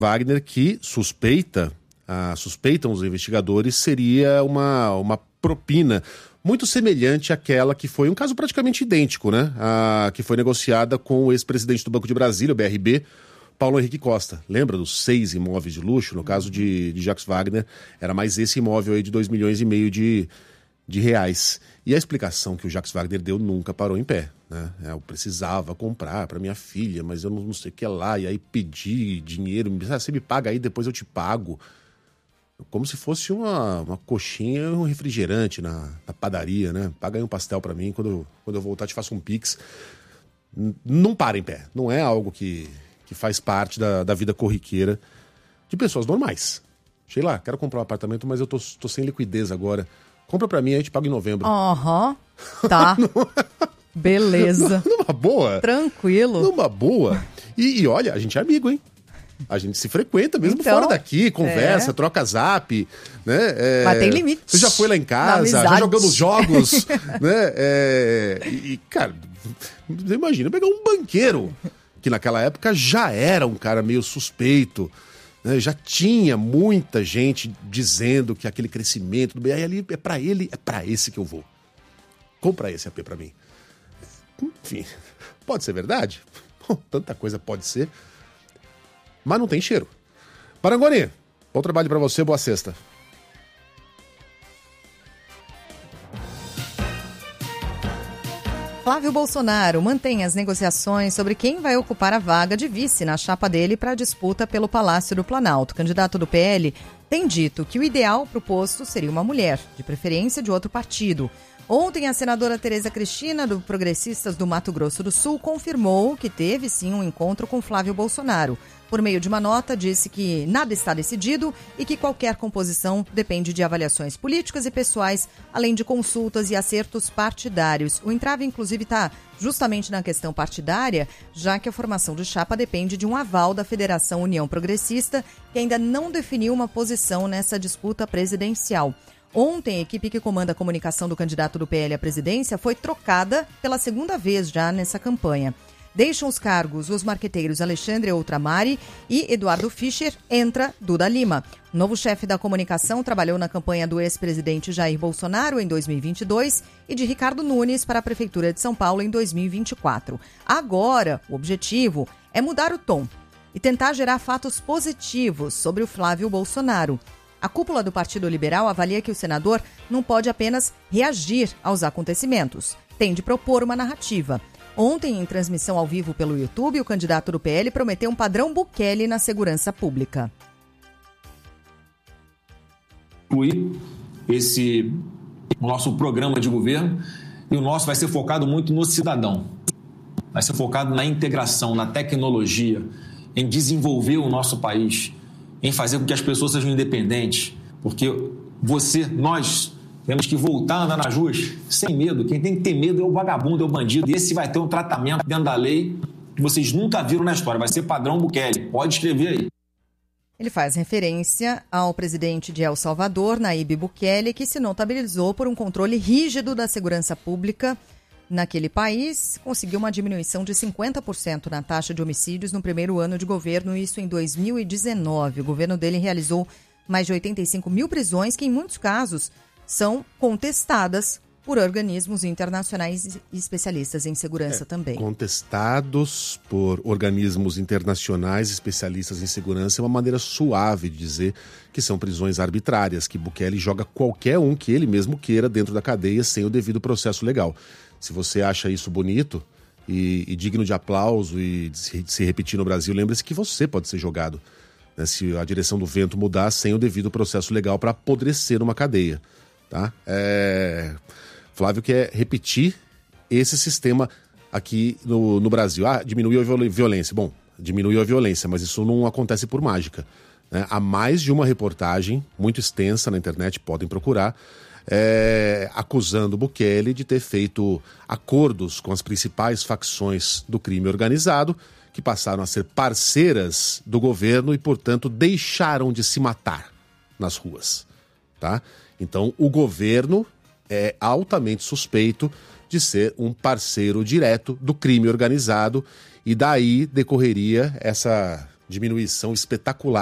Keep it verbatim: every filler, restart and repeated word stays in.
Wagner, que suspeita, ah, suspeitam os investigadores, seria uma, uma propina muito semelhante àquela que foi um caso praticamente idêntico, né? A, que foi negociada com o ex-presidente do Banco de Brasília, o B R B, Paulo Henrique Costa. Lembra dos seis imóveis de luxo? No caso de, de Jacques Wagner, era mais esse imóvel aí de dois milhões e meio de, de reais. E a explicação que o Jacques Wagner deu nunca parou em pé, né? Eu precisava comprar para minha filha, mas eu não, não sei o que lá, e aí pedi dinheiro, ah, você me paga aí, depois eu te pago. Como se fosse uma, uma coxinha e um refrigerante na, na padaria, né? Paga aí um pastel para mim, quando, quando eu voltar te faço um pix. N- não para em pé, não é algo que, que faz parte da, da vida corriqueira de pessoas normais. Sei lá, quero comprar um apartamento, mas eu tô, tô sem liquidez agora. Compra pra mim, aí eu te pago em novembro. Aham, uhum. Tá. Beleza. Numa boa. Tranquilo. Numa boa. E, e olha, a gente é amigo, hein? A gente se frequenta mesmo então, fora daqui, conversa, é. troca zap, né? É, Mas tem limite. Você já foi lá em casa, já jogamos jogos, né? É, e, cara, você imagina pegar um banqueiro, que naquela época já era um cara meio suspeito, né? Já tinha muita gente dizendo que aquele crescimento do B R ali é pra ele, é pra esse que eu vou. Compra esse A P pra mim. Enfim, pode ser verdade? Bom, tanta coisa pode ser. Mas não tem cheiro. Parangoni, bom trabalho pra você, boa sexta. Flávio Bolsonaro mantém as negociações sobre quem vai ocupar a vaga de vice na chapa dele para a disputa pelo Palácio do Planalto. O candidato do P L tem dito que o ideal para o posto seria uma mulher, de preferência de outro partido. Ontem, a senadora Tereza Cristina, do Progressistas do Mato Grosso do Sul, confirmou que teve, sim, um encontro com Flávio Bolsonaro. Por meio de uma nota, disse que nada está decidido e que qualquer composição depende de avaliações políticas e pessoais, além de consultas e acertos partidários. O entrave, inclusive, está justamente na questão partidária, já que a formação de chapa depende de um aval da Federação União Progressista, que ainda não definiu uma posição nessa disputa presidencial. Ontem, a equipe que comanda a comunicação do candidato do P L à presidência foi trocada pela segunda vez já nessa campanha. Deixam os cargos os marqueteiros Alexandre Outramari e Eduardo Fischer, entra Duda Lima. O novo chefe da comunicação trabalhou na campanha do ex-presidente Jair Bolsonaro em dois mil e vinte e dois e de Ricardo Nunes para a Prefeitura de São Paulo em dois mil e vinte e quatro. Agora, o objetivo é mudar o tom e tentar gerar fatos positivos sobre o Flávio Bolsonaro. A cúpula do Partido Liberal avalia que o senador não pode apenas reagir aos acontecimentos, tem de propor uma narrativa. Ontem, em transmissão ao vivo pelo YouTube, o candidato do P L prometeu um padrão Bukele na segurança pública. Esse nosso programa de governo, e o nosso vai ser focado muito no cidadão. Vai ser focado na integração, na tecnologia, em desenvolver o nosso país, em fazer com que as pessoas sejam independentes, porque você, nós, temos que voltar a andar nas ruas sem medo. Quem tem que ter medo é o vagabundo, é o bandido, e esse vai ter um tratamento dentro da lei que vocês nunca viram na história, vai ser padrão Bukele, pode escrever aí. Ele faz referência ao presidente de El Salvador, Nayib Bukele, que se notabilizou por um controle rígido da segurança pública naquele país, conseguiu uma diminuição de cinquenta por cento na taxa de homicídios no primeiro ano de governo, isso em dois mil e dezenove. O governo dele realizou mais de oitenta e cinco mil prisões, que em muitos casos são contestadas por organismos internacionais e especialistas em segurança é, também. Contestados por organismos internacionais especialistas em segurança é uma maneira suave de dizer que são prisões arbitrárias, que Bukele joga qualquer um que ele mesmo queira dentro da cadeia sem o devido processo legal. Se você acha isso bonito e, e digno de aplauso e de se, de se repetir no Brasil, lembre-se que você pode ser jogado, né, se a direção do vento mudar sem o devido processo legal para apodrecer numa cadeia. Tá? É... Flávio quer repetir esse sistema aqui no, no Brasil. Ah, diminuiu a violência. Bom, diminuiu a violência, mas isso não acontece por mágica, né? Há mais de uma reportagem muito extensa na internet, podem procurar, É, acusando Bukele de ter feito acordos com as principais facções do crime organizado, que passaram a ser parceiras do governo e, portanto, deixaram de se matar nas ruas. Tá? Então, o governo é altamente suspeito de ser um parceiro direto do crime organizado e daí decorreria essa diminuição espetacular